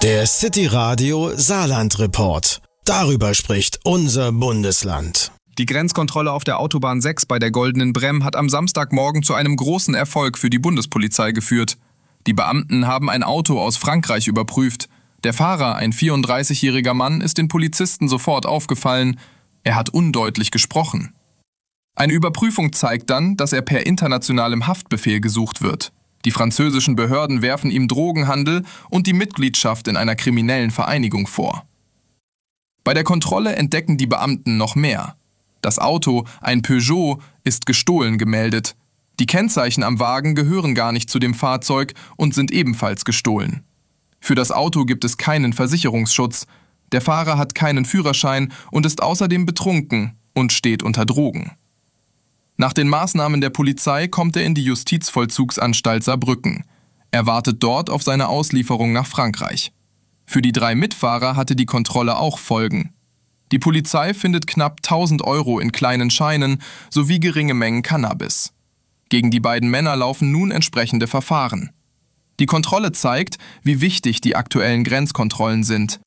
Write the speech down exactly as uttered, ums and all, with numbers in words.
Der City Radio Saarland Report. Darüber spricht unser Bundesland. Die Grenzkontrolle auf der Autobahn sechs bei der Goldenen Brem hat am Samstagmorgen zu einem großen Erfolg für die Bundespolizei geführt. Die Beamten haben ein Auto aus Frankreich überprüft. Der Fahrer, ein vierunddreißigjähriger Mann, ist den Polizisten sofort aufgefallen. Er hat undeutlich gesprochen. Eine Überprüfung zeigt dann, dass er per internationalem Haftbefehl gesucht wird. Die französischen Behörden werfen ihm Drogenhandel und die Mitgliedschaft in einer kriminellen Vereinigung vor. Bei der Kontrolle entdecken die Beamten noch mehr. Das Auto, ein Peugeot, ist gestohlen gemeldet. Die Kennzeichen am Wagen gehören gar nicht zu dem Fahrzeug und sind ebenfalls gestohlen. Für das Auto gibt es keinen Versicherungsschutz. Der Fahrer hat keinen Führerschein und ist außerdem betrunken und steht unter Drogen. Nach den Maßnahmen der Polizei kommt er in die Justizvollzugsanstalt Saarbrücken. Er wartet dort auf seine Auslieferung nach Frankreich. Für die drei Mitfahrer hatte die Kontrolle auch Folgen. Die Polizei findet knapp tausend Euro in kleinen Scheinen sowie geringe Mengen Cannabis. Gegen die beiden Männer laufen nun entsprechende Verfahren. Die Kontrolle zeigt, wie wichtig die aktuellen Grenzkontrollen sind.